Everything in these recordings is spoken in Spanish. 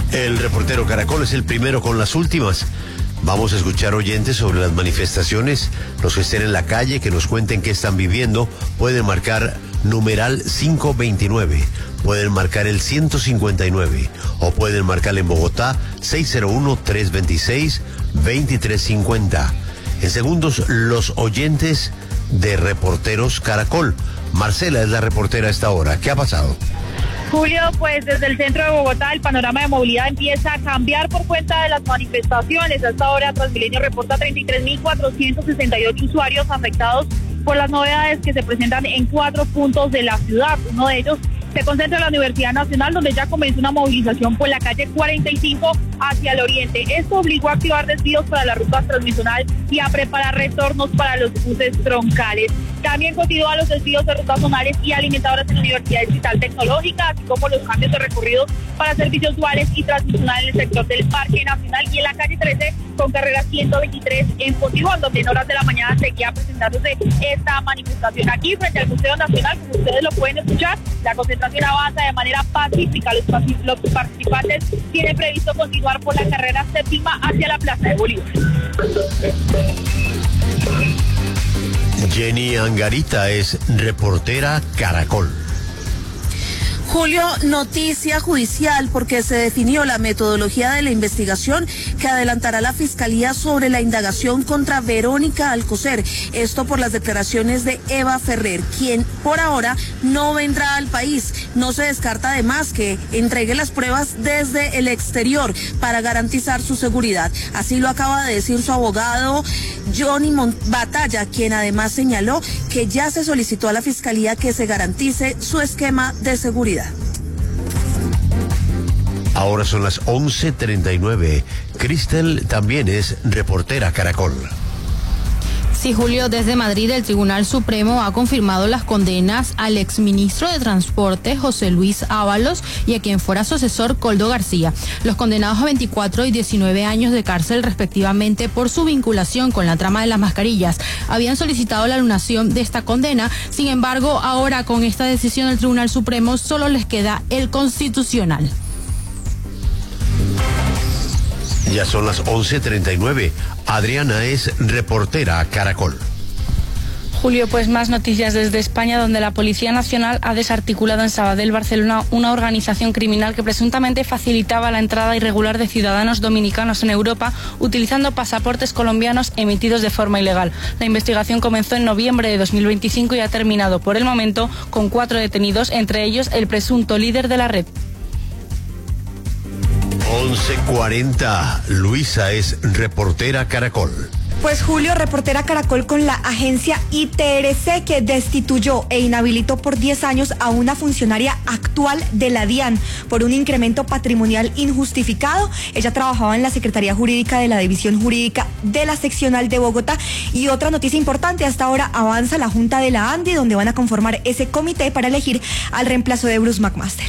El reportero Caracol es el primero con las últimas. Vamos a escuchar oyentes sobre las manifestaciones. Los que estén en la calle, que nos cuenten qué están viviendo, pueden marcar numeral 529, pueden marcar el 159 o pueden marcar en Bogotá 601-326-2350. En segundos, los oyentes de Reporteros Caracol. Marcela es la reportera a esta hora. ¿Qué ha pasado? Julio, pues desde el centro de Bogotá el panorama de movilidad empieza a cambiar por cuenta de las manifestaciones. Hasta ahora Transmilenio reporta 33.468 usuarios afectados por las novedades que se presentan en 4 puntos de la ciudad. Uno de ellos se concentra en la Universidad Nacional, donde ya comenzó una movilización por la calle 45 hacia el oriente. Esto obligó a activar desvíos para las rutas transmisional y a preparar retornos para los buses troncales. También continúan los desvíos de rutas zonales y alimentadoras en la Universidad Digital Tecnológica, así como los cambios de recorrido para servicios duales y transmisional en el sector del Parque Nacional y en la calle 13 con carrera 123 en Pontijón, donde en horas de la mañana seguía presentándose esta manifestación. Aquí frente al Museo Nacional, como ustedes lo pueden escuchar, la concentración avanza de manera pacífica. Los participantes tienen previsto continuar por la carrera séptima hacia la Plaza de Bolívar. Jenny Angarita es reportera Caracol. Julio, noticia judicial porque se definió la metodología de la investigación que adelantará la Fiscalía sobre la indagación contra Verónica Alcocer. Esto por las declaraciones de Eva Ferrer, quien por ahora no vendrá al país. No se descarta además que entregue las pruebas desde el exterior para garantizar su seguridad. Así lo acaba de decir su abogado Johnny Batalla, quien además señaló que ya se solicitó a la Fiscalía que se garantice su esquema de seguridad. Ahora son las 11:39. Cristel también es reportera Caracol. Sí, Julio, desde Madrid el Tribunal Supremo ha confirmado las condenas al exministro de Transporte, José Luis Ábalos, y a quien fuera su asesor, Koldo García. Los condenados a 24 y 19 años de cárcel, respectivamente, por su vinculación con la trama de las mascarillas, habían solicitado la anulación de esta condena. Sin embargo, ahora con esta decisión del Tribunal Supremo solo les queda el constitucional. Ya son las 11:39. Adriana es reportera Caracol. Julio, pues más noticias desde España, donde la Policía Nacional ha desarticulado en Sabadell, Barcelona, una organización criminal que presuntamente facilitaba la entrada irregular de ciudadanos dominicanos en Europa utilizando pasaportes colombianos emitidos de forma ilegal. La investigación comenzó en noviembre de 2025 y ha terminado por el momento con 4 detenidos, entre ellos el presunto líder de la red. 11:40. Luisa es reportera Caracol. Pues Julio, reportera Caracol con la agencia ITRC, que destituyó e inhabilitó por 10 años a una funcionaria actual de la DIAN por un incremento patrimonial injustificado. Ella trabajaba en la Secretaría Jurídica de la División Jurídica de la Seccional de Bogotá. Y otra noticia importante, hasta ahora avanza la Junta de la ANDI, donde van a conformar ese comité para elegir al reemplazo de Bruce McMaster.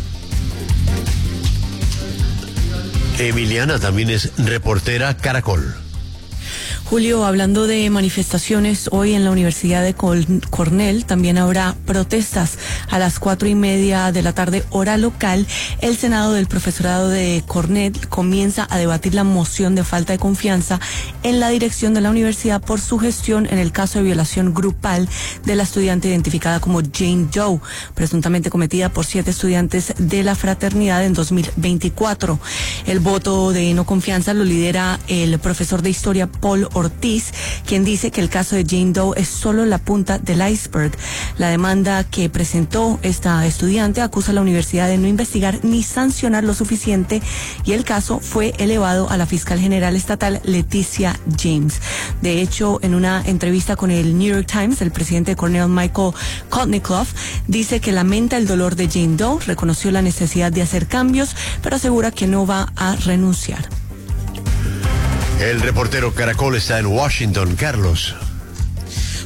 Emiliana también es reportera Caracol. Julio, hablando de manifestaciones, hoy en la Universidad de Cornell también habrá protestas a las 4:30 de la tarde, hora local. El Senado del Profesorado de Cornell comienza a debatir la moción de falta de confianza en la dirección de la universidad por su gestión en el caso de violación grupal de la estudiante identificada como Jane Doe, presuntamente cometida por 7 estudiantes de la fraternidad en 2024. El voto de no confianza lo lidera el profesor de historia Paul Ortiz, quien dice que el caso de Jane Doe es solo la punta del iceberg. La demanda que presentó esta estudiante acusa a la universidad de no investigar ni sancionar lo suficiente, y el caso fue elevado a la fiscal general estatal Leticia James. De hecho, en una entrevista con el New York Times, el presidente de Cornell, Michael Kotnikoff, dice que lamenta el dolor de Jane Doe, reconoció la necesidad de hacer cambios, pero asegura que no va a renunciar. El reportero Caracol está en Washington, Carlos.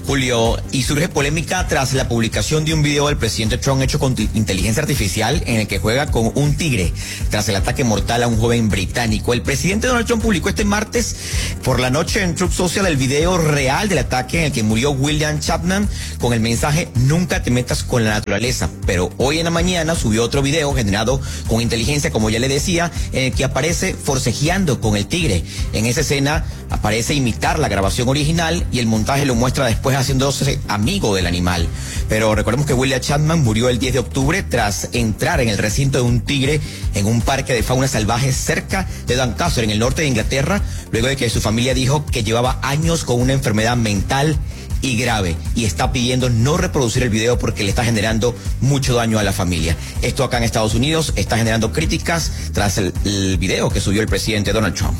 Julio, y surge polémica tras la publicación de un video del presidente Trump hecho con inteligencia artificial en el que juega con un tigre tras el ataque mortal a un joven británico. El presidente Donald Trump publicó este martes por la noche en Truth Social el video real del ataque en el que murió William Chapman con el mensaje "Nunca te metas con la naturaleza". Pero hoy en la mañana subió otro video generado con inteligencia, como ya le decía, en el que aparece forcejeando con el tigre. En esa escena aparece imitar la grabación original y el montaje lo muestra después haciéndose amigo del animal. Pero recordemos que William Chapman murió el 10 de octubre tras entrar en el recinto de un tigre en un parque de fauna salvaje cerca de Doncaster, en el norte de Inglaterra, luego de que su familia dijo que llevaba años con una enfermedad mental y grave, y está pidiendo no reproducir el video porque le está generando mucho daño a la familia. Esto acá en Estados Unidos está generando críticas tras el video que subió el presidente Donald Trump.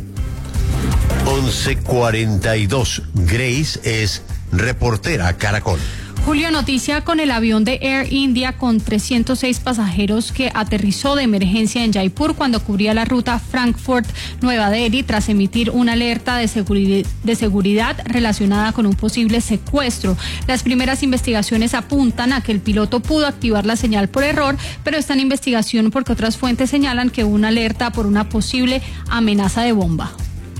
11:42. Grace es reportera Caracol. Julio, noticia con el avión de Air India con 306 pasajeros que aterrizó de emergencia en Jaipur cuando cubría la ruta Frankfurt-Nueva Delhi tras emitir una alerta de seguridad relacionada con un posible secuestro. Las primeras investigaciones apuntan a que el piloto pudo activar la señal por error, pero está en investigación porque otras fuentes señalan que hubo una alerta por una posible amenaza de bomba.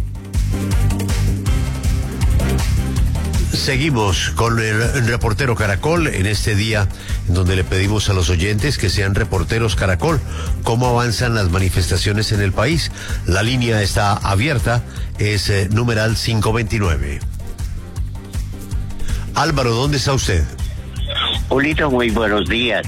Seguimos con el reportero Caracol en este día en donde le pedimos a los oyentes que sean reporteros Caracol. ¿Cómo avanzan las manifestaciones en el país? La línea está abierta, es numeral 529. Álvaro, ¿dónde está usted? Julito, muy buenos días.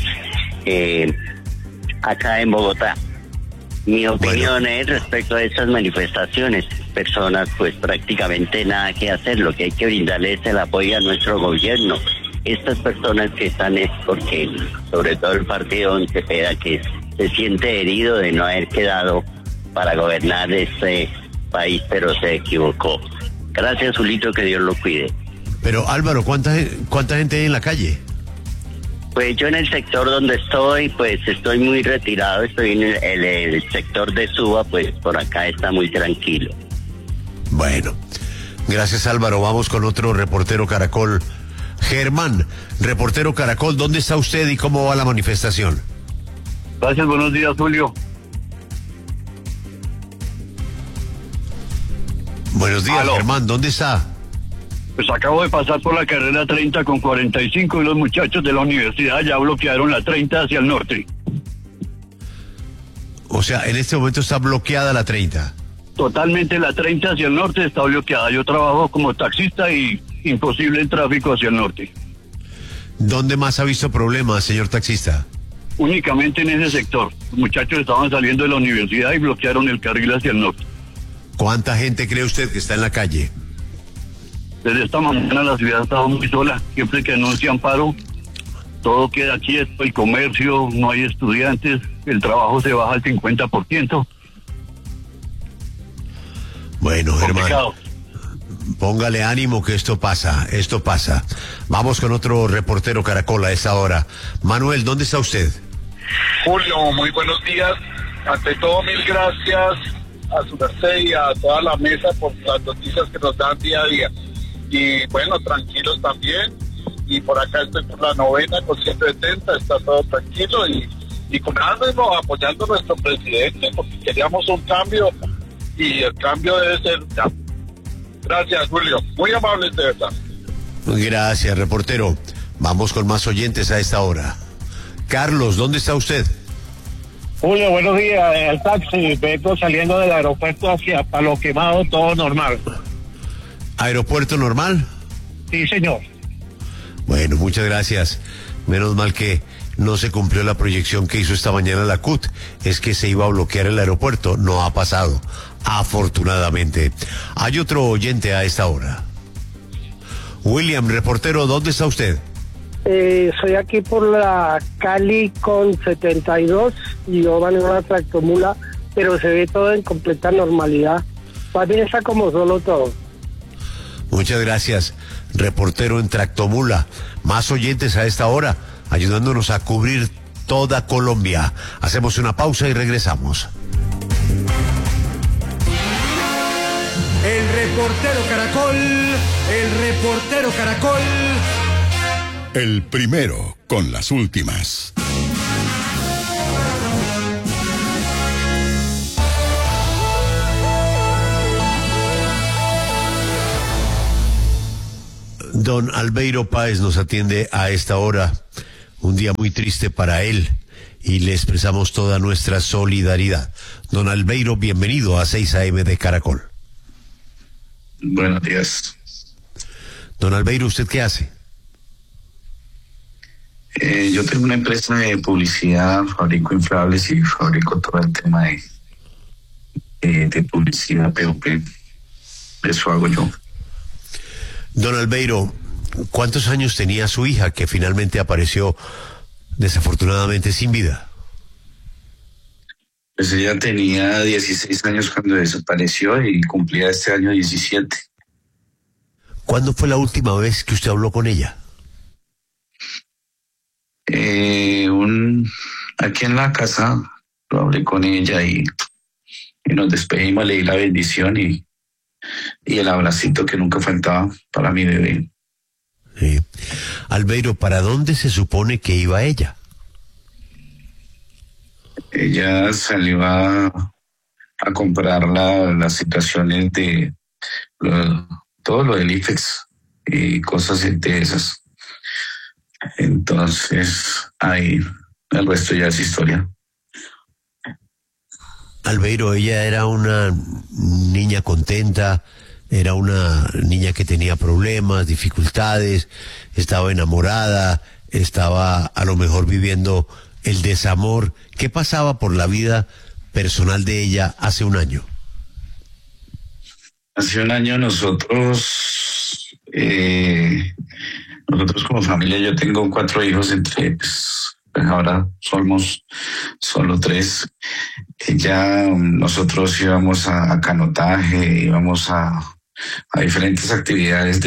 Acá en Bogotá. Mi opinión es respecto a estas manifestaciones. Personas, pues prácticamente nada que hacer. Lo que hay que brindarle es el apoyo a nuestro gobierno. Estas personas que están es porque, sobre todo el partido Once Cepeda, que se siente herido de no haber quedado para gobernar este país, pero se equivocó. Gracias, Julito, que Dios lo cuide. Pero Álvaro, ¿cuánta gente hay en la calle? Pues yo en el sector donde estoy, pues estoy muy retirado, estoy en el sector de Suba, pues por acá está muy tranquilo. Bueno, gracias Álvaro, vamos con otro reportero Caracol. Germán, reportero Caracol, ¿dónde está usted y cómo va la manifestación? Gracias, buenos días, Julio. Buenos días, ¿Aló? Germán, ¿dónde está? Pues acabo de pasar por la carrera 30 con 45 y los muchachos de la universidad ya bloquearon la 30 hacia el norte. O sea, en este momento está bloqueada la 30. Totalmente la 30 hacia el norte está bloqueada. Yo trabajo como taxista y imposible el tráfico hacia el norte. ¿Dónde más ha visto problemas, señor taxista? Únicamente en ese sector. Los muchachos estaban saliendo de la universidad y bloquearon el carril hacia el norte. ¿Cuánta gente cree usted que está en la calle? Desde esta mañana la ciudad ha estado muy sola. Siempre que anuncian paro, todo queda quieto, el comercio, no hay estudiantes, el trabajo se baja al 50%. Bueno, Germán, Complicado. póngale ánimo que esto pasa. Vamos con otro reportero Caracol a esta hora. Manuel, ¿dónde está usted? Julio, muy buenos días. Ante todo, mil gracias a su merced y a toda la mesa por las noticias que nos dan día a día. Y bueno, tranquilos también. Y por acá estoy por la 9ª con 170, está todo tranquilo y con ánimo apoyando a nuestro presidente porque queríamos un cambio y el cambio debe ser ya. Gracias, Julio. Muy amables de verdad. Gracias, reportero. Vamos con más oyentes a esta hora. Carlos, ¿dónde está usted? Julio, buenos días. En el taxi, vengo saliendo del aeropuerto hacia Palo Quemado, todo normal. ¿Aeropuerto normal? Sí, señor. Bueno, muchas gracias. Menos mal que no se cumplió la proyección que hizo esta mañana la CUT. Es que se iba a bloquear el aeropuerto. No ha pasado, afortunadamente. Hay otro oyente a esta hora. William, reportero, ¿dónde está usted? Soy aquí por la Cali con 72 y yo manejo una tractomula, pero se ve todo en completa normalidad. Más bien está como solo todo. Muchas gracias, reportero en tractomula. Más oyentes a esta hora, ayudándonos a cubrir toda Colombia. Hacemos una pausa y regresamos. El reportero Caracol, el reportero Caracol. El primero con las últimas. Don Albeiro Páez nos atiende a esta hora, un día muy triste para él, y le expresamos toda nuestra solidaridad. Don Albeiro, bienvenido a 6 AM de Caracol. Buenos días. Don Albeiro, ¿usted qué hace? Yo tengo una empresa de publicidad, fabrico inflables y fabrico todo el tema de publicidad POP. Eso hago yo. Don Albeiro, ¿cuántos años tenía su hija que finalmente apareció desafortunadamente sin vida? Pues ella tenía 16 años cuando desapareció y cumplía este año 17. ¿Cuándo fue la última vez que usted habló con ella? Aquí en la casa lo hablé con ella y nos despedimos, le di la bendición y el abracito que nunca faltaba para mi bebé. Sí. Albeiro, ¿para dónde se supone que iba ella? Ella salió a comprar las situaciones de todo lo del IFEX y cosas de esas. Entonces, ahí el resto ya es historia. Albeiro, ella era una niña contenta, era una niña que tenía problemas, dificultades, estaba enamorada, estaba a lo mejor viviendo el desamor. ¿Qué pasaba por la vida personal de ella hace un año? Hace un año nosotros como familia, yo tengo 4 hijos, entre pues ahora somos solo 3. Nosotros íbamos a canotaje, íbamos a diferentes actividades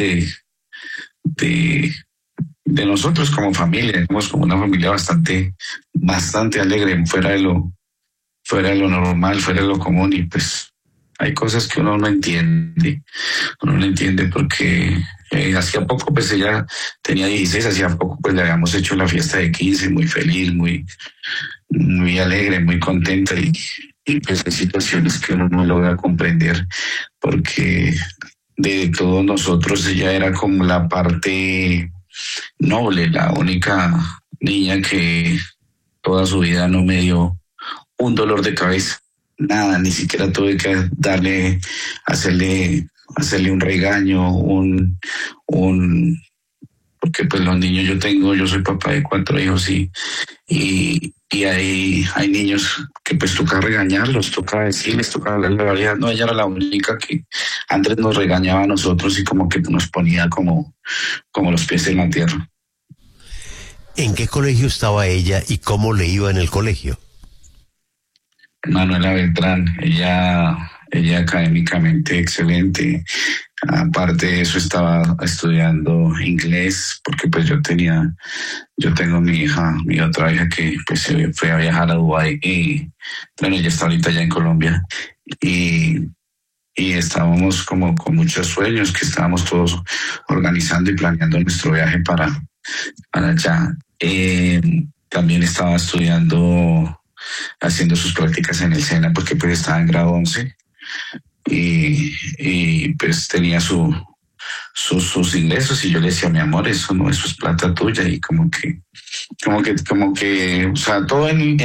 de nosotros como familia. Somos como una familia bastante alegre, fuera de lo normal, fuera de lo común, y pues hay cosas que uno no entiende. Uno no entiende porque hacía poco, pues ella tenía 16, hacía poco pues le habíamos hecho la fiesta de 15, muy feliz, muy alegre, muy contenta, y pues hay situaciones que uno no logra comprender, porque de todos nosotros ella era como la parte noble, la única niña que toda su vida no me dio un dolor de cabeza, nada, ni siquiera tuve que hacerle un regaño, porque pues los niños yo soy papá de 4 hijos y hay niños que pues toca regañarlos, toca decirles, toca hablar la verdad. No, ella era la única que antes nos regañaba a nosotros y como que nos ponía como los pies en la tierra. ¿En qué colegio estaba ella y cómo le iba en el colegio? Manuela Beltrán, ella académicamente excelente. Aparte de eso estaba estudiando inglés, porque pues yo tengo mi otra hija que pues se fue a viajar a Dubái y bueno, ella está ahorita ya en Colombia y estábamos como con muchos sueños que estábamos todos organizando y planeando nuestro viaje para allá. También estaba haciendo sus prácticas en el SENA porque pues estaba en grado 11 y pues tenía sus ingresos, y yo le decía, mi amor, eso es plata tuya, y como que, o sea, todo en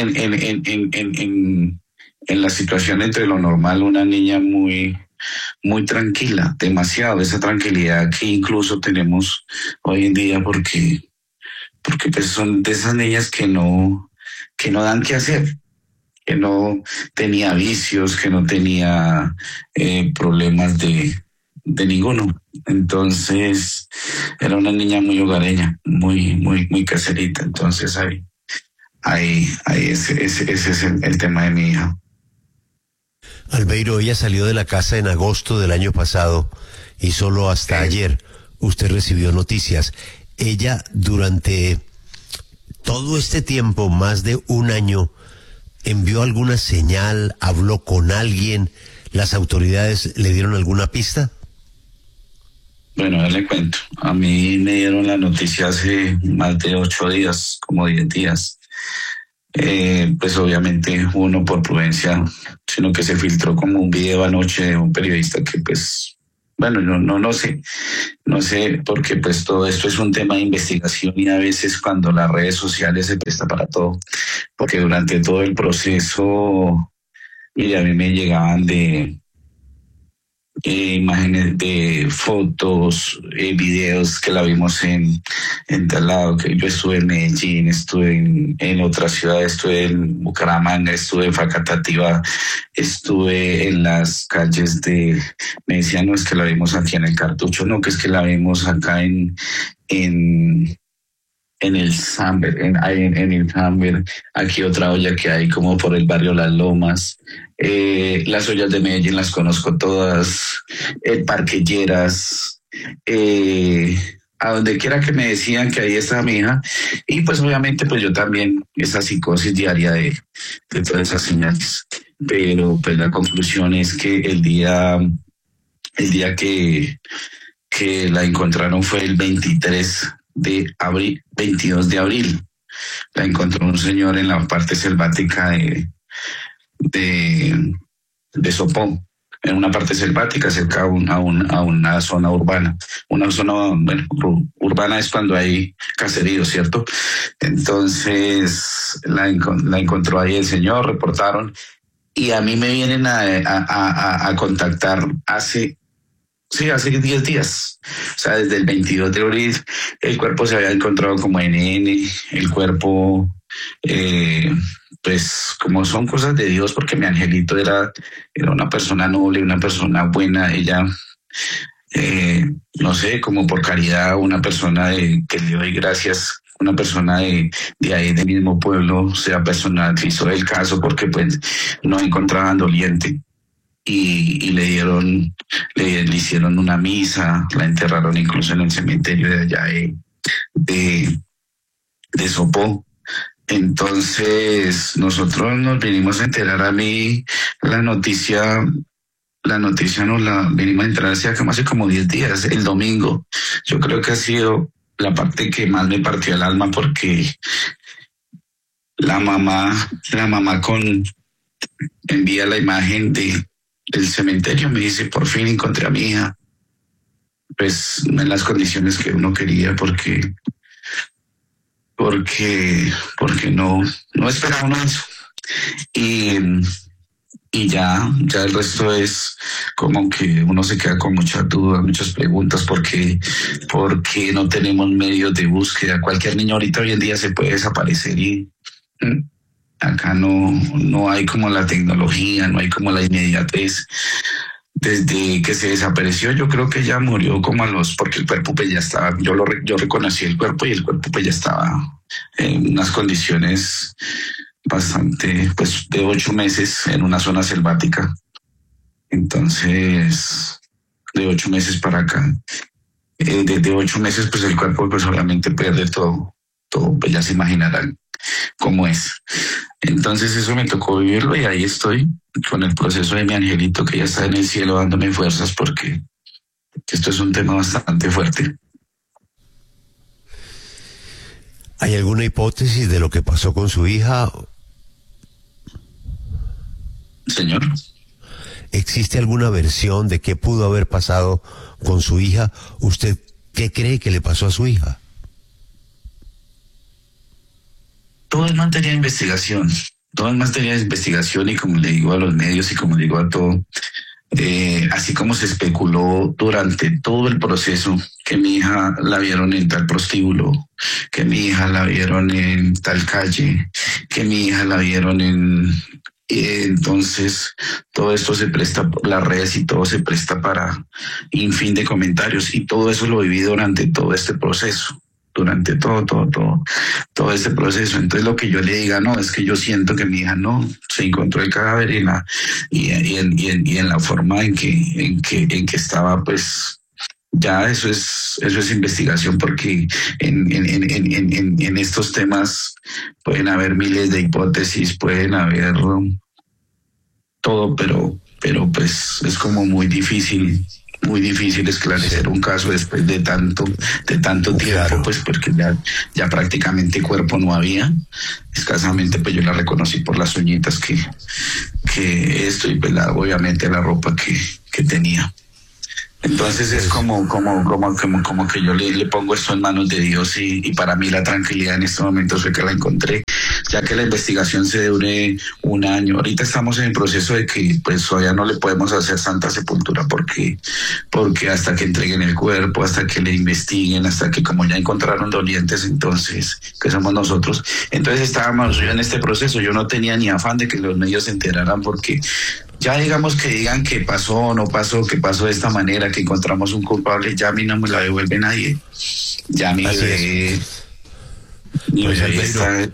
la situación entre lo normal, una niña muy tranquila, demasiado, esa tranquilidad que incluso tenemos hoy en día, porque pues son de esas niñas que no dan qué hacer, que no tenía vicios, que no tenía problemas de ninguno. Entonces era una niña muy hogareña, muy caserita. Entonces ahí ese es el tema de mi hija. Albeiro, ella salió de la casa en agosto del año pasado y solo hasta ayer usted recibió noticias. Ella durante todo este tiempo, más de un año, ¿envió alguna señal? ¿Habló con alguien? ¿Las autoridades le dieron alguna pista? Bueno, ya le cuento. A mí me dieron la noticia hace más de 8 días, como 10 días. Pues obviamente uno por prudencia, sino que se filtró como un video anoche de un periodista que pues, bueno, no sé, porque pues todo esto es un tema de investigación y a veces cuando las redes sociales se presta para todo, porque durante todo el proceso, mira, a mí me llegaban de imágenes de fotos, videos que la vimos en tal lado, que yo estuve en Medellín, estuve en otra ciudad, estuve en Bucaramanga, estuve en Facatativá, estuve en las calles me decían, no es que la vimos aquí en el Cartucho, no, que es que la vimos acá en el Samber, en el Samber, aquí otra olla que hay como por el barrio Las Lomas. Las ollas de Medellín las conozco todas, el Parque Lleras, a donde quiera que me decían que ahí está mi hija, y pues obviamente pues yo también, esa psicosis diaria de todas esas señales, pero pues la conclusión es que el día que la encontraron fue el 22 de abril. La encontró un señor en la parte selvática de Sopó, en una parte selvática cerca a una zona urbana. Una zona, bueno, urbana es cuando hay caserío, ¿cierto? Entonces la encontró ahí el señor, reportaron, y a mí me vienen a contactar hace 10 días. O sea, desde el 22 de abril el cuerpo se había encontrado como NN, el cuerpo, pues como son cosas de Dios, porque mi angelito era una persona noble, una persona buena, ella, no sé, como por caridad, una persona que le doy gracias, una persona de ahí del mismo pueblo, sea personalizó el caso porque pues no encontraban doliente. Y le hicieron una misa, la enterraron incluso en el cementerio de allá de Sopó. Entonces nosotros nos vinimos a enterar, a mí la noticia nos la venimos a enterar hace como 10 días, el domingo. Yo creo que ha sido la parte que más me partió el alma, porque la mamá envía la imagen del cementerio, me dice, por fin encontré a mi hija, pues en las condiciones que uno quería, porque no esperaba uno eso. Y ya el resto es como que uno se queda con muchas dudas, muchas preguntas, porque no tenemos medios de búsqueda. Cualquier niño ahorita hoy en día se puede desaparecer y acá no hay como la tecnología, no hay como la inmediatez. Desde que se desapareció, yo creo que ya murió como porque el cuerpo pues ya estaba, yo reconocí el cuerpo y el cuerpo pues ya estaba en unas condiciones bastante, pues de 8 meses en una zona selvática. Entonces, de 8 meses para acá, desde 8 meses pues el cuerpo pues obviamente pierde todo, pues ya se imaginarán cómo es. Entonces eso me tocó vivirlo y ahí estoy con el proceso de mi angelito, que ya está en el cielo dándome fuerzas, porque esto es un tema bastante fuerte. ¿Hay alguna hipótesis de lo que pasó con su hija? Señor. ¿Existe alguna versión de qué pudo haber pasado con su hija? ¿Usted qué cree que le pasó a su hija? Todo es materia de investigación. Todo es materia de investigación, y como le digo a los medios y como le digo a todo, así como se especuló durante todo el proceso que mi hija la vieron en tal prostíbulo, que mi hija la vieron en tal calle, que mi hija la vieron entonces todo esto se presta, las redes y todo se presta para un fin de comentarios, y todo eso lo viví durante todo este proceso. Durante todo este proceso. Entonces lo que yo le diga, no, es que yo siento que mi hija no se encontró el cadáver y en la forma en que estaba, pues ya eso es investigación, porque en estos temas pueden haber miles de hipótesis, pueden haber todo, pero pero pues es como muy difícil esclarecer un caso después de tanto tiempo, pues porque ya prácticamente cuerpo no había. Escasamente pues yo la reconocí por las uñitas que esto y pues obviamente la ropa que tenía. Entonces es como que yo le pongo esto en manos de Dios y para mí la tranquilidad en este momento fue que la encontré, ya que la investigación se dure un año. Ahorita estamos en el proceso de que pues todavía no le podemos hacer santa sepultura porque hasta que entreguen el cuerpo, hasta que le investiguen, hasta que como ya encontraron dolientes, entonces, que somos nosotros, entonces estábamos yo en este proceso. Yo no tenía ni afán de que los medios se enteraran porque ya digamos que digan que pasó o no pasó, que pasó de esta manera, que encontramos un culpable, ya a mí no me la devuelve nadie. Ya mi bebé está...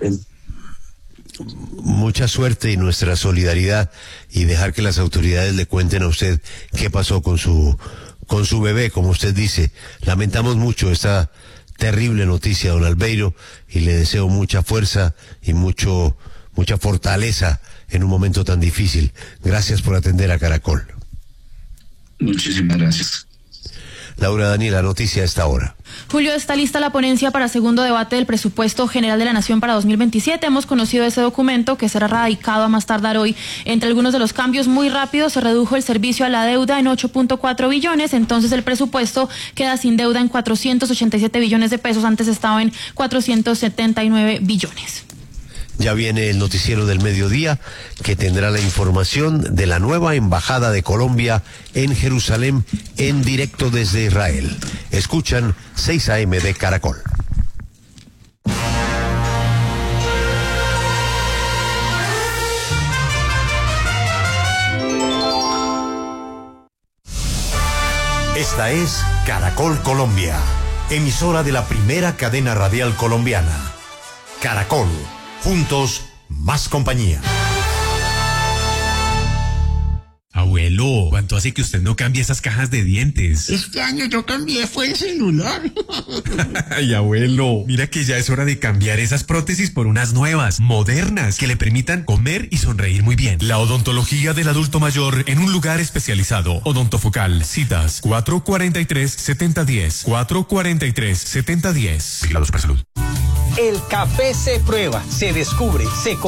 Mucha suerte y nuestra solidaridad, y dejar que las autoridades le cuenten a usted qué pasó con su bebé, como usted dice. Lamentamos mucho esta terrible noticia, don Albeiro, y le deseo mucha fuerza y mucha fortaleza en un momento tan difícil. Gracias por atender a Caracol. Muchísimas gracias. Laura Daniela, noticia a esta hora. Julio, está lista la ponencia para segundo debate del presupuesto general de la Nación para 2027. Hemos conocido ese documento que será radicado a más tardar hoy. Entre algunos de los cambios muy rápidos, se redujo el servicio a la deuda en 8.4 billones. Entonces el presupuesto queda sin deuda en 487 billones de pesos. Antes estaba en 479 billones. Ya viene el noticiero del mediodía, que tendrá la información de la nueva embajada de Colombia en Jerusalén en directo desde Israel. Escuchan 6 AM de Caracol. Esta es Caracol Colombia, emisora de la primera cadena radial colombiana. Caracol. Juntos, más compañía. Abuelo, ¿cuánto hace que usted no cambia esas cajas de dientes? Este año yo cambié, fue el celular. Ay, abuelo, mira que ya es hora de cambiar esas prótesis por unas nuevas, modernas, que le permitan comer y sonreír muy bien. La odontología del adulto mayor en un lugar especializado. Odontofocal, citas 443-7010. 443-7010. Vigilados para salud. El café se prueba, se descubre, se